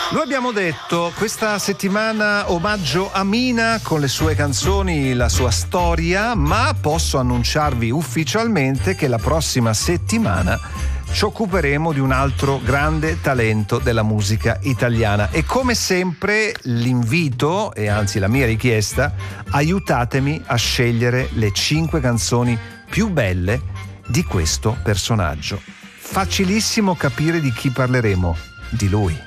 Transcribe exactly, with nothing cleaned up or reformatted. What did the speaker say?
Lo abbiamo detto, questa settimana omaggio a Mina con le sue canzoni, la sua storia, ma posso annunciarvi ufficialmente che la prossima settimana ci occuperemo di un altro grande talento della musica italiana e come sempre l'invito, e anzi la mia richiesta, aiutatemi a scegliere le cinque canzoni più belle di questo personaggio. Facilissimo capire di chi parleremo, di lui.